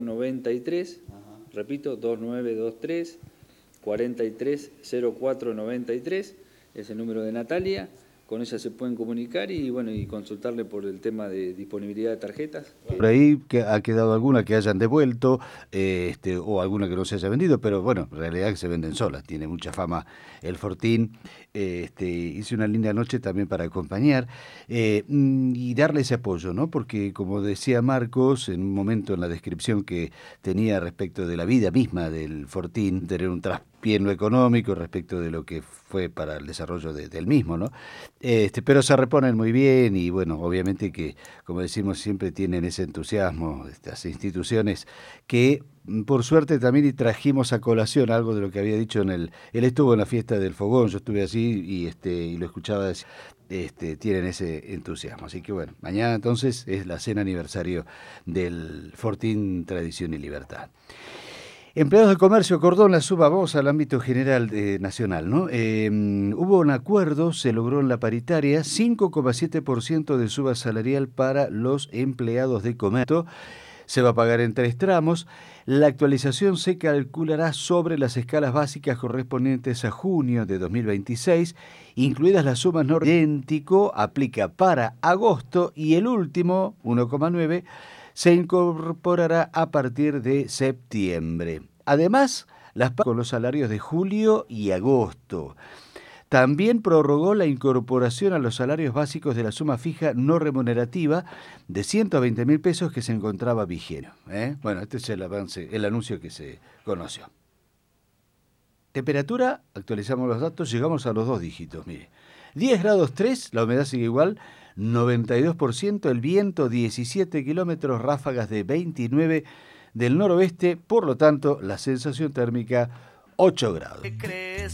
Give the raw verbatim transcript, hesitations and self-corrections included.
noventa y tres, ajá. Repito, dos nueve dos tres, cuatro tres cero cuatro noventa y tres, es el número de Natalia. Con ella se pueden comunicar y bueno y consultarle por el tema de disponibilidad de tarjetas. Por ahí que ha quedado alguna que hayan devuelto, eh, este, o alguna que no se haya vendido, pero bueno, en realidad que se venden solas, tiene mucha fama el Fortín. Eh, este, hice una linda noche también para acompañar eh, y darle ese apoyo, ¿no? Porque como decía Marcos en un momento en la descripción que tenía respecto de la vida misma del Fortín, tener un traspié en lo económico respecto de lo que fue para el desarrollo de, del mismo, ¿no? Este, pero se reponen muy bien y bueno, obviamente que, como decimos, siempre tienen ese entusiasmo, estas instituciones que por suerte también trajimos a colación algo de lo que había dicho en el... Él estuvo en la fiesta del Fogón, yo estuve allí y, este, y lo escuchaba decir, este, tienen ese entusiasmo. Así que bueno, mañana entonces es la cena aniversario del Fortín Tradición y Libertad. Empleados de comercio, cordón, la suba, vamos al ámbito general eh, nacional, ¿no? Eh, hubo un acuerdo, se logró en la paritaria, cinco coma siete por ciento de suba salarial para los empleados de comercio. Se va a pagar en tres tramos. La actualización se calculará sobre las escalas básicas correspondientes a junio de dos mil veintiséis, incluidas las sumas no idéntico, aplica para agosto y el último, uno coma nueve, se incorporará a partir de septiembre. Además, las con los salarios de julio y agosto. También prorrogó la incorporación a los salarios básicos de la suma fija no remunerativa de ciento veinte mil pesos que se encontraba vigente. ¿eh? Bueno, este es el avance, el anuncio que se conoció. Temperatura, actualizamos los datos, llegamos a los dos dígitos, mire. diez grados tres, la humedad sigue igual, noventa y dos por ciento, el viento diecisiete kilómetros, ráfagas de veintinueve del noroeste, por lo tanto, la sensación térmica ocho grados.